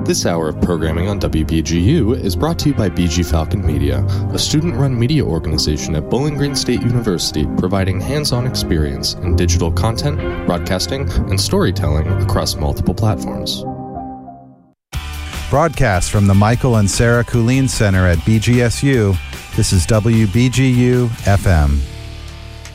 This hour of programming on WBGU is brought to you by BG Falcon Media, a student-run media organization at Bowling Green State University providing hands-on experience in digital content, broadcasting, and storytelling across multiple platforms. Broadcast from the Michael and Sarah Kulin Center at BGSU, this is WBGU FM.